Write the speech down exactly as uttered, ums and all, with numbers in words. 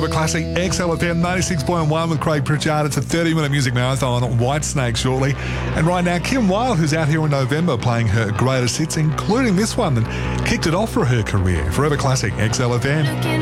Forever Classic, X L F M ninety-six point one with Craig Pritchard. It's a thirty-minute music marathon, Whitesnake shortly. And right now, Kim Wilde, who's out here in November playing her greatest hits, including this one that kicked it off for her career. Forever Classic, X L F M.